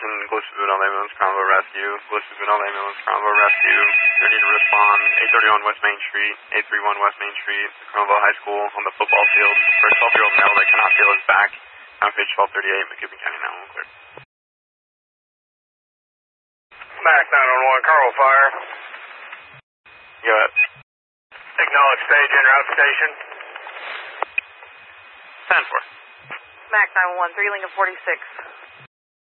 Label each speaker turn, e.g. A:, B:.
A: Attention, Glisson Ambulance, Convo Rescue. Glisson Ambulance, Convo Rescue. You need to respond 831 West Main Street, 831 West Main Street, Convo High School on the football field for a 12-year-old male that cannot feel his back. On page 1238, McCubbin County 911 clear.
B: Mac 911, Carl Fire.
A: Go ahead.
B: Acknowledge stage en route station.
A: 10-4.
C: Mac 911, 3 Lincoln 46.